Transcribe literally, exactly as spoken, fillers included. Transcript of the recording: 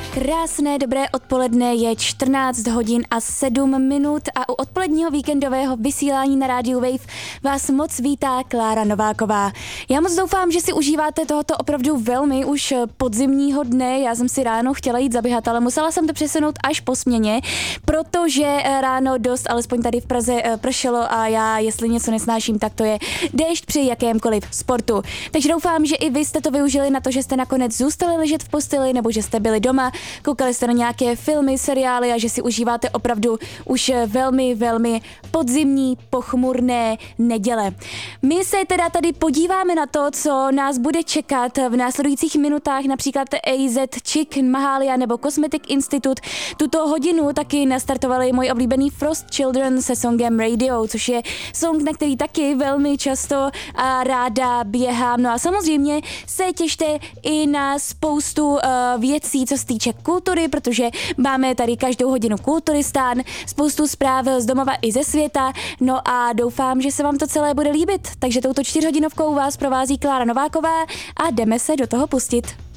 Krásné dobré odpoledne, je čtrnáct hodin a sedm minut a u odpoledního víkendového vysílání na rádiu Wave vás moc vítá Klára Nováková. Já moc doufám, že si užíváte tohoto opravdu velmi už podzimního dne. Já jsem si ráno chtěla jít zaběhat, ale musela jsem to přesunout až po směně, protože ráno dost, alespoň tady v Praze, pršelo a já, jestli něco nesnáším, tak to je déšť při jakémkoliv sportu. Takže doufám, že i vy jste to využili na to, že jste nakonec zůstali ležet v posteli nebo že jste byli doma, koukali jste na nějaké filmy, seriály a že si užíváte opravdu už velmi, velmi podzimní, pochmurné neděle. My se teda tady podíváme na to, co nás bude čekat v následujících minutách, například A Z Chic, Mahalia nebo Cosmetic Institute. Tuto hodinu taky nastartovali můj oblíbený Frost Children se songem Radio, což je song, na který taky velmi často a ráda běhám. No a samozřejmě se těšte i na spoustu uh, věcí, co se týče kultury, protože máme tady každou hodinu kulturistán, spoustu zpráv z domova i ze světa, no a doufám, že se vám to celé bude líbit. Takže touto čtyřhodinovkou vás provází Klára Nováková a jdeme se do toho pustit.